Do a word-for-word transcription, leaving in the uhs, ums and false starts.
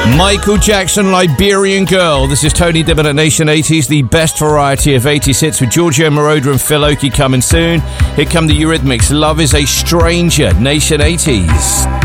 Michael Jackson, Liberian Girl. This is Tony Dibbon at Nation eighties, the best variety of eighties hits with Giorgio Moroder and Phil Oakey coming soon. Here come the Eurythmics. Love is a Stranger, Nation eighties.